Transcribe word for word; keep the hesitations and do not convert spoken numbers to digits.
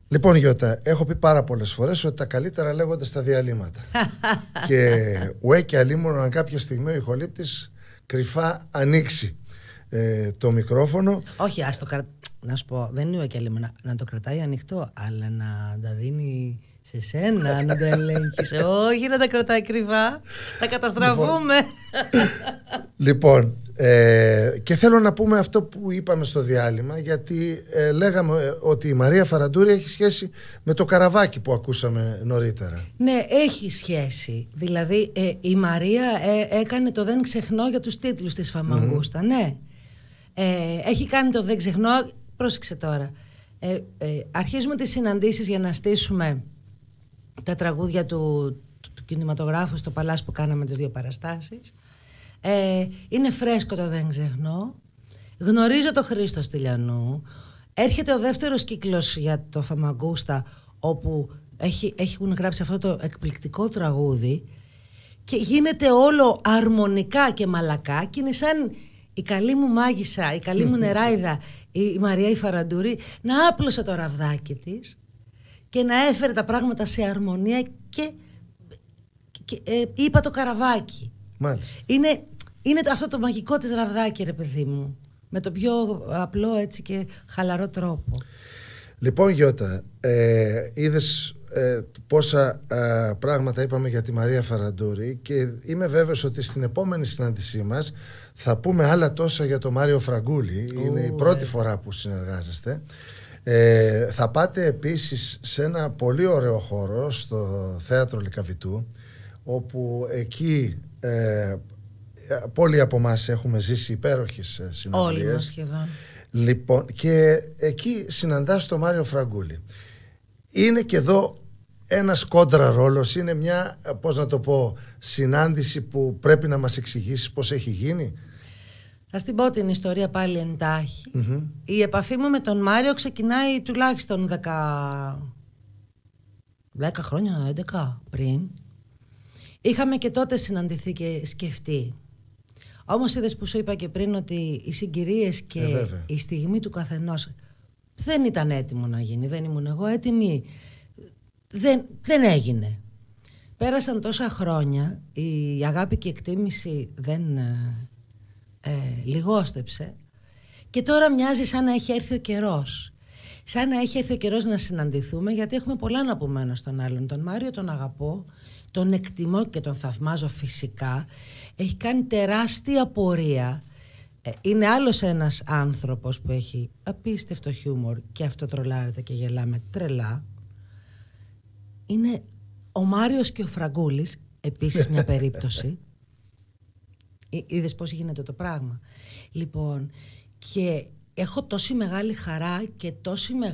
Λοιπόν, Γιώτα, έχω πει πάρα πολλές φορές ότι τα καλύτερα λέγονται στα διαλύματα. Και ουέ και αλίμονο αν κάποια στιγμή ο ηχολήπτης κρυφά ανοίξει ε, το μικρόφωνο. Όχι, ας το κρα... να σου πω, δεν είναι ουέ και αλίμονο, να το κρατάει ανοιχτό, αλλά να τα δίνει σε σένα, να τα ελέγχεις. Όχι, να τα κρατάει κρυφά, θα καταστραφούμε. Λοιπόν, ε, και θέλω να πούμε αυτό που είπαμε στο διάλειμμα, γιατί ε, λέγαμε ότι η Μαρία Φαραντούρη έχει σχέση με το καραβάκι που ακούσαμε νωρίτερα. Ναι, έχει σχέση. Δηλαδή ε, η Μαρία ε, έκανε το «Δεν ξεχνώ» για τους τίτλους της Φαμαγκούστα. Mm. Ναι, ε, έχει κάνει το «Δεν ξεχνώ». Πρόσεξε τώρα, ε, ε, αρχίζουμε τις συναντήσεις για να στήσουμε τα τραγούδια του, του, του κινηματογράφου στο Παλάς που κάναμε τις δύο παραστάσεις. Ε, είναι φρέσκο το «Δεν ξεχνώ». Γνωρίζω το Χρήστο Στυλιανού. Έρχεται ο δεύτερος κύκλος για το Φαμαγκούστα, όπου έχει, έχουν γράψει αυτό το εκπληκτικό τραγούδι και γίνεται όλο αρμονικά και μαλακά και είναι σαν η καλή μου μάγισσα, η καλή μου νεράιδα, η Μαρία η Φαραντούρη, να άπλωσε το ραβδάκι της και να έφερε τα πράγματα σε αρμονία και, και ε, είπα το καραβάκι. Μάλιστα. Είναι, είναι αυτό το μαγικό της ραβδάκι, ρε παιδί μου, με το πιο απλό έτσι και χαλαρό τρόπο. Λοιπόν, Γιώτα, ε, είδες ε, πόσα ε, πράγματα είπαμε για τη Μαρία Φαραντούρη και είμαι βέβαιος ότι στην επόμενη συνάντησή μας θα πούμε άλλα τόσα για τον Μάριο Φραγκούλη. Ου, είναι η πρώτη ε. φορά που συνεργάζεστε. Ε, θα πάτε επίσης σε ένα πολύ ωραίο χώρο στο Θέατρο Λυκαβητού, όπου εκεί ε, πολλοί από εμάς έχουμε ζήσει υπέροχες συνομιλίες. Όλοι μας σχεδόν. Λοιπόν, και εκεί συναντάς τον Μάριο Φραγκούλη. Είναι και εδώ ένας κόντρα ρόλος, είναι μια, πώς να το πω, συνάντηση που πρέπει να μας εξηγήσεις πώς έχει γίνει. Θα στην πω την ιστορία πάλι εντάχει. Mm-hmm. Η επαφή μου με τον Μάριο ξεκινάει τουλάχιστον δέκα χρόνια, έντεκα πριν. Είχαμε και τότε συναντηθεί και σκεφτεί. Όμως είδες που σου είπα και πριν ότι οι συγκυρίες και ε, η στιγμή του καθενός δεν ήταν έτοιμο να γίνει, δεν ήμουν εγώ έτοιμη, δεν, δεν έγινε. Πέρασαν τόσα χρόνια, η αγάπη και η εκτίμηση δεν ε, ε, λιγόστεψε και τώρα μοιάζει σαν να έχει έρθει ο καιρός. Σαν να έχει έρθει ο καιρός να συναντηθούμε, γιατί έχουμε πολλά να πούμε ένας τον άλλον. Τον Μάριο τον αγαπώ, τον εκτιμώ και τον θαυμάζω φυσικά. Έχει κάνει τεράστια πορεία. Είναι άλλος ένας άνθρωπος που έχει απίστευτο χιούμορ και αυτό τρολάρεται και γελάμε τρελά. Είναι ο Μάριος και ο Φραγκούλης, επίσης μια περίπτωση. Είδες πώς γίνεται το πράγμα. Λοιπόν, και έχω τόση μεγάλη χαρά και τόση μεγάλη